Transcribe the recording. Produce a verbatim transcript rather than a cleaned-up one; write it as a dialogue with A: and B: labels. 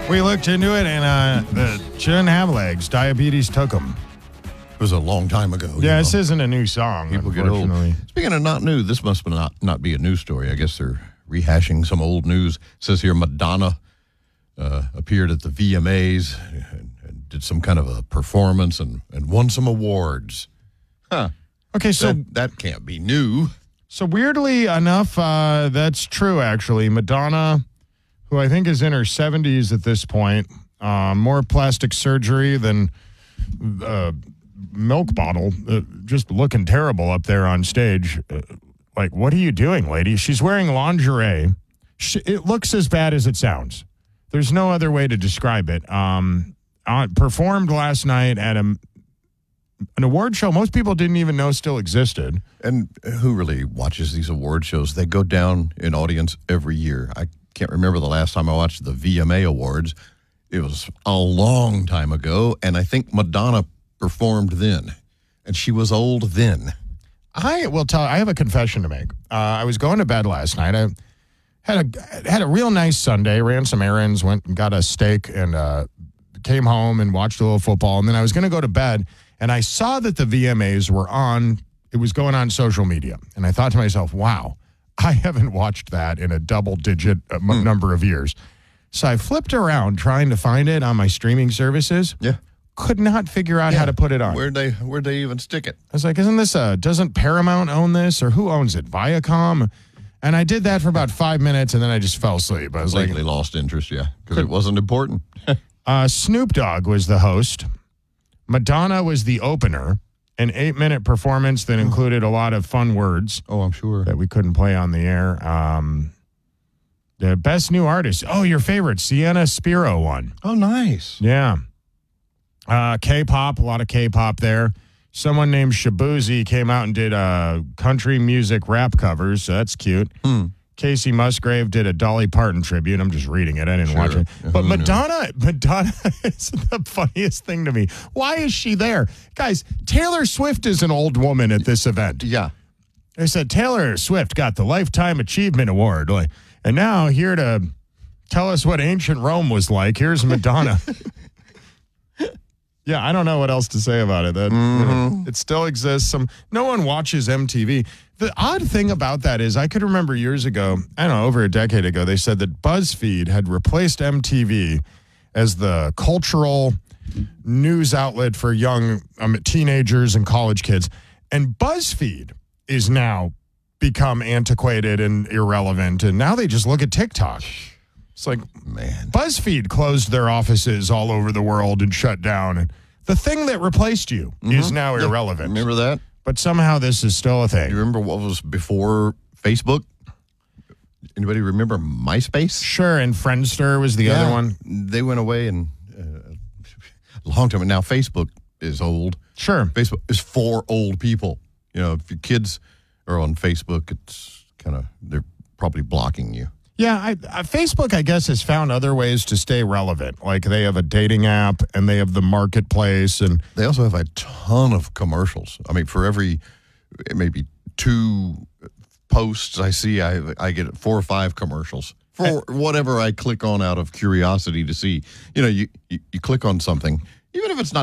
A: We looked into it, and uh, the, she didn't have legs. Diabetes took them.
B: It was a long time ago.
A: Yeah,
B: know.
A: this isn't a new song,
B: People get old. Speaking of not new, this must not, not be a news story. I guess they're rehashing some old news. It says here Madonna uh, appeared at the V M As and, and did some kind of a performance and, and won some awards. Huh.
A: Okay, so
B: that, that can't be new.
A: So weirdly enough, uh, that's true, actually. Madonna, who I think is in her seventies at this point, uh, more plastic surgery than uh, milk bottle, uh, just looking terrible up there on stage. Uh, like, what are you doing, lady? She's wearing lingerie. She, it looks as bad as it sounds. There's no other way to describe it. Um, uh, performed last night at a An award show most people didn't even know still existed.
B: And who really watches these award shows? They go down in audience every year. I can't remember the last time I watched the V M A Awards. It was a long time ago, and I think Madonna performed then, and she was old then.
A: I will tell. I have a confession to make. Uh, I was going to bed last night. I had a had a real nice Sunday. Ran some errands, went and got a steak, and uh, came home and watched a little football. And then I was going to go to bed. And I saw that the V M As were on, it was going on social media. And I thought to myself, wow, I haven't watched that in a double-digit uh, m-
B: mm.
A: number of years. So I flipped around trying to find it on my streaming services.
B: Yeah.
A: Could not figure out
B: yeah.
A: how to put it on.
B: Where'd they, where'd they even stick it?
A: I was like, isn't this a, doesn't Paramount own this? Or who owns it? Viacom? And I did that for about five minutes, and then I just fell asleep. I was
B: Completely
A: like,
B: lost interest, yeah, because it wasn't important.
A: uh, Snoop Dogg was the host. Madonna was the opener, an eight-minute performance that included a lot of fun words.
B: Oh, I'm sure.
A: That we couldn't play on the air. Um, the best new artist. Oh, your favorite, Sienna Spiro won.
B: Oh, nice.
A: Yeah. Uh, K-pop, a lot of K-pop there. Someone named Shabuzi came out and did uh, country music rap covers, so that's cute.
B: Hmm.
A: Casey Musgrave did a Dolly Parton tribute. I'm just reading it. I didn't
B: sure.
A: watch it. But
B: Who
A: Madonna,
B: knows?
A: Madonna is the funniest thing to me. Why is she there? Guys, Taylor Swift is an old woman at this event.
B: Yeah.
A: They said Taylor Swift got the Lifetime Achievement Award. Like, and now here to tell us what ancient Rome was like, here's Madonna. Yeah, I don't know what else to say about it. That
B: mm-hmm.
A: it still exists. Some no one watches M T V. The odd thing about that is I could remember years ago, I don't know, over a decade ago, they said that BuzzFeed had replaced M T V as the cultural news outlet for young um, teenagers and college kids. And BuzzFeed is now become antiquated and irrelevant. And now they just look at TikTok. It's like,
B: man,
A: BuzzFeed closed their offices all over the world and shut down. And the thing that replaced you mm-hmm. is now
B: yeah.
A: irrelevant.
B: Remember that?
A: But somehow this is still a thing.
B: Do you remember what was before Facebook? Anybody remember MySpace?
A: Sure, and Friendster was the
B: yeah,
A: other one.
B: They went away and uh, a long time. And now Facebook is old.
A: Sure.
B: Facebook is for old people. You know, if your kids are on Facebook, it's kind of, they're probably blocking you.
A: Yeah, I, I, Facebook, I guess, has found other ways to stay relevant. Like they have a dating app and they have the marketplace. And
B: they also have a ton of commercials. I mean, for every maybe two posts I see, I, I get four or five commercials for whatever I click on out of curiosity to see. You know, you, you, you click on something, even if it's not